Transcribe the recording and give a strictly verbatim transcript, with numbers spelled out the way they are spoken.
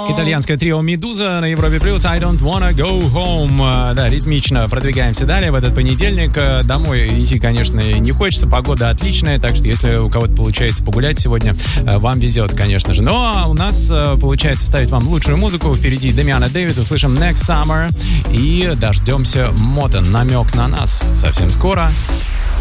Итальянское трио «Медуза» на Европе Плюс. I don't wanna go home. Да, ритмично продвигаемся далее в этот понедельник. Домой идти, конечно, не хочется. Погода отличная, так что если у кого-то получается погулять сегодня, вам везет, конечно же. Но у нас получается ставить вам лучшую музыку. Впереди Дамиана Дэвид. Услышим Next Summer. И дождемся Мотон. Намек на нас совсем скоро.